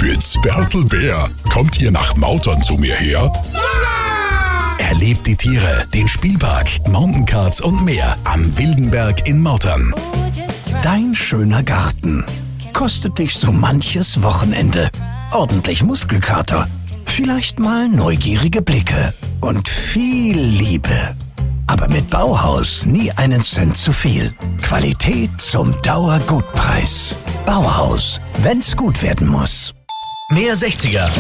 Bützbertelbär, Bertelbär, kommt ihr nach Mautern zu mir her? Erlebt die Tiere, den Spielpark, Mountainkarts und mehr am Wildenberg in Mautern. Dein schöner Garten kostet dich so manches Wochenende. Ordentlich Muskelkater, vielleicht mal neugierige Blicke und viel Liebe. Aber mit Bauhaus nie einen Cent zu viel. Qualität zum Dauergutpreis. Bauhaus, wenn's gut werden muss. Mehr 60er